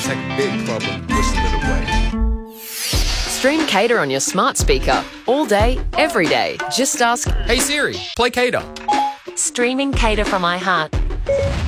take a big club and whistle it away. Stream Cater on your smart speaker all day, every day. Just ask, Hey Siri, play Cater. Streaming Cater from iHeart.